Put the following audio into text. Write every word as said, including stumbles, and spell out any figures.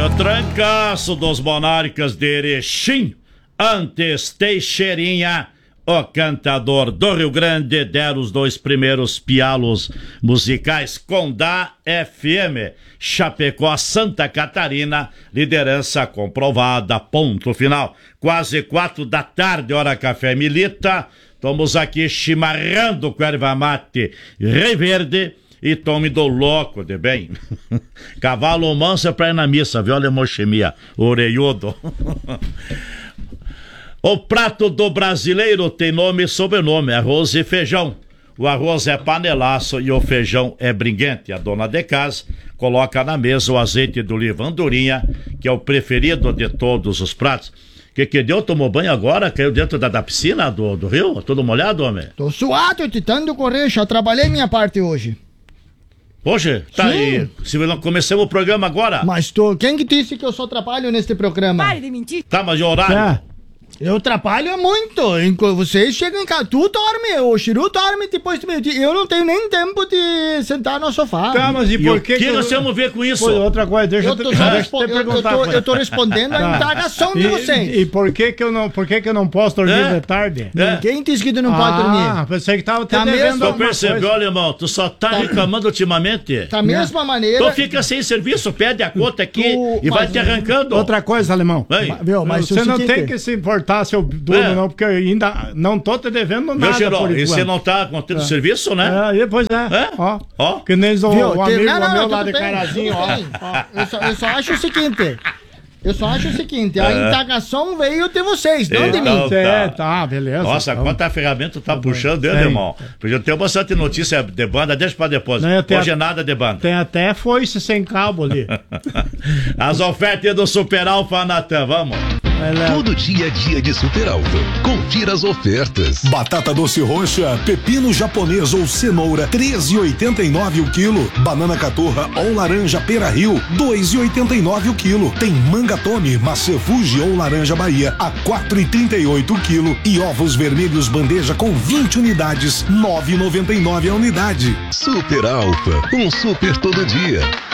No trancaço dos monarcas de Erechim, antes Teixeirinha, o cantador do Rio Grande, deram os dois primeiros pialos musicais Condá F M. Chapecó, Santa Catarina, liderança comprovada, ponto final. Quase quatro da tarde, hora café milita. Estamos aqui chimarrando com erva mate Rei Verde e tome do louco, de bem. Cavalo manso é pra ir na missa, viu? Lemochemia, oreiudo. O prato do brasileiro tem nome e sobrenome, arroz e feijão. O arroz é panelaço e o feijão é bringuente. A dona de casa coloca na mesa o azeite de oliva andorinha, que é o preferido de todos os pratos. Que que deu? Tomou banho agora? Caiu dentro da, da piscina do, do rio? Todo molhado, homem? Tô suado, tentando correr, já trabalhei minha parte hoje. Hoje? Tá aí. Se não começamos o programa agora. Mas tô, quem que disse que eu só trabalho neste programa? Pare de mentir. Tá, mas e o horário? É. Eu trabalho muito. Enquanto vocês chegam em casa, tu dorme, o Chiru dorme depois do meio-dia. Eu não tenho nem tempo de sentar no sofá. Tá, mas e, E por o que que, que nós eu... vamos ver com isso? Pô, outra coisa, deixa Eu eu, tô, te, só deixa eu respo- te eu, eu, perguntar. tô, coisa. eu tô respondendo a indagação de E, vocês. e por que que eu não, por que que eu não posso dormir É? de tarde? É. Quem disse que tu não pode Ah, dormir? pensei que tava te Tá devendo mesmo? Tu alguma percebeu, coisa. alemão? Tu só tá, reclamando ultimamente. Da mesma maneira. Tu fica sem serviço, pede a conta aqui Tu- e vai mas- te arrancando. Outra coisa, alemão. Vem. Viu, mas Você o não seguinte- tem que se importar se eu durmo, É. não, porque eu ainda não tô te devendo Viu, nada Gerol? por E você enquanto. não tá contendo o serviço, né? É, e pois é. É? Ó, Ó. que nem o, Viu, o tem- amigo não, não, meu tudo lá de bem, Carazinho, tudo ó. bem. Ó, eu, só, eu só acho o seguinte. Eu só acho o seguinte, a É. indagação veio de vocês, não de Então, mim. tá. É, tá, beleza. Nossa, então. quanta ferramenta tá puxando, hein, Tem. irmão? Porque eu tenho bastante notícia de banda, deixa pra depois. Não, eu tenho Hoje a- é nada de banda. Tem até foice sem cabo ali. As ofertas do Super Alfa Natan, vamos. Todo dia é dia de Super Alfa. Confira as ofertas. Batata doce roxa, pepino japonês ou cenoura, treze e oitenta e nove o quilo. Banana caturra ou laranja pera rio, dois e oitenta e nove o quilo. Tem manga tome, maçã Fuji ou laranja Bahia, a quatro e trinta e oito o quilo. E ovos vermelhos bandeja com vinte unidades, nove e noventa e nove a unidade. Super Alfa, um super todo dia.